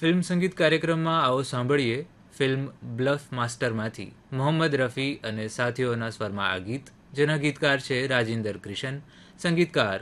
film સંગીત કાર્યક્રમમાં આવો સાંભળીએ ફિલ્મ બ્લફ માસ્ટરમાંથી મોહમ્મદ રફી અને સાથીઓના સ્વરમાં આ ગીત, જેના ગીતકાર છે રાજિંદર ક્રિશન, સંગીતકાર